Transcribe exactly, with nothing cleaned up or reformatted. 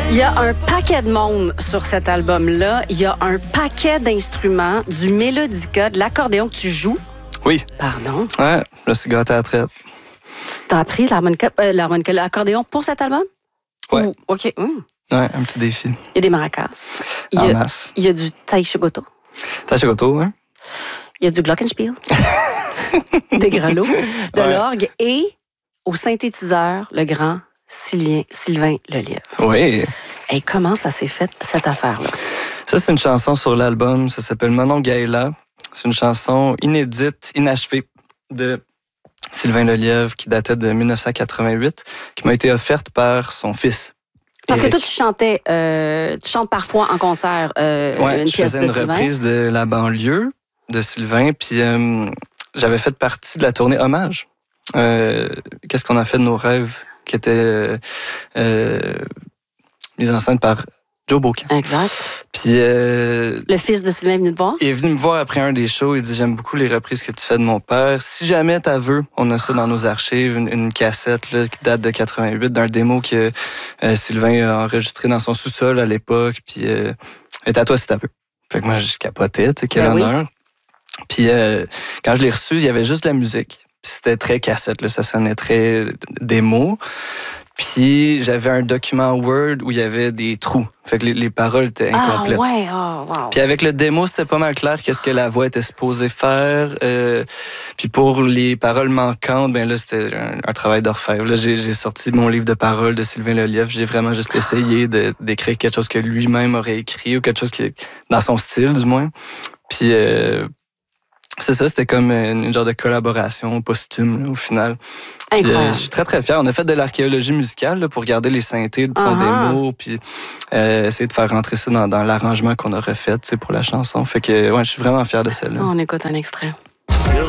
Il y a un paquet de monde sur cet album-là. Il y a un paquet d'instruments, du mélodica, de l'accordéon que tu joues. Oui. Pardon. Ouais, je me suis gâté à la traite. Tu t'as appris l'harmonica, euh, l'harmonica, l'accordéon pour cet album? Ouais. Ou, OK. Hum. Ouais, un petit défi. Il y a des maracas. Il y En a, masse. il y a du taïchigoto. T'as chez Goto, hein? Il y a du glockenspiel. Des grelots, de Ouais. l'orgue et au synthétiseur, le grand Sylvain, Sylvain Lelièvre. Oui. Et comment ça s'est fait, cette affaire-là? Ça, c'est une chanson sur l'album. Ça s'appelle Manon Gaëla. C'est une chanson inédite, inachevée de Sylvain Lelièvre qui datait de dix-neuf cent quatre-vingt-huit, qui m'a été offerte par son fils. Parce Éric. que toi, tu chantais, euh, tu chantes parfois en concert euh, Ouais, une je pièce faisais de une Sylvain. reprise de La banlieue de Sylvain, puis euh, j'avais fait partie de la tournée Hommage. Euh, Qu'est-ce qu'on a fait de nos rêves, qui était euh, euh, mise en scène par Joe Beaucamp. Exact. Puis euh, Le fils de Sylvain est venu te voir? il est venu me voir après un des shows. Il dit: j'aime beaucoup les reprises que tu fais de mon père. Si jamais t'as veux, on a ça dans nos archives, une, une cassette là, qui date de quatre-vingt-huit, d'un démo que euh, Sylvain a enregistré dans son sous-sol à l'époque. Puis euh, est à toi si t'as veux. Fait que moi, je capotais, tu sais, quel Ben oui. honneur. Puis euh, quand je l'ai reçu, il y avait juste de la musique. Puis c'était très cassette, là, ça sonnait très démo. Puis j'avais un document Word où il y avait des trous. Fait que les, les paroles étaient incomplètes. Ah ouais, oh, wow. Puis avec le démo, c'était pas mal clair qu'est-ce que la voix était supposée faire. Euh, puis pour les paroles manquantes, ben là, c'était un, un travail d'orfèvre. Là, j'ai, j'ai sorti mon livre de paroles de Sylvain Lelièvre. J'ai vraiment juste essayé de, d'écrire quelque chose que lui-même aurait écrit ou quelque chose qui est dans son style, du moins. Puis euh, c'est ça, c'était comme une, une genre de collaboration posthume, là, au final. Puis, euh, Incroyable. je suis très, très fier. On a fait de l'archéologie musicale là, pour garder les synthés de son Ah. démo, puis euh, essayer de faire rentrer ça dans, dans l'arrangement qu'on a refait, tu sais, pour la chanson. Fait que, ouais, je suis vraiment fier de celle-là. On écoute un extrait.